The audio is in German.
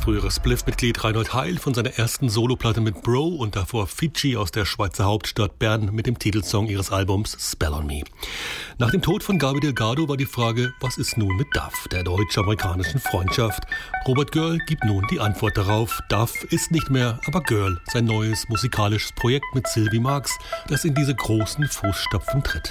Früheres Spliff-Mitglied Reinhold Heil von seiner ersten Soloplatte mit Bro und davor Fidschi aus der Schweizer Hauptstadt Bern mit dem Titelsong ihres Albums Spell on Me. Nach dem Tod von Gaby Delgado war die Frage, was ist nun mit Duff, der deutsch-amerikanischen Freundschaft? Robert Girl gibt nun die Antwort darauf. Duff ist nicht mehr, aber Girl, sein neues musikalisches Projekt mit Sylvie Marx, das in diese großen Fußstapfen tritt.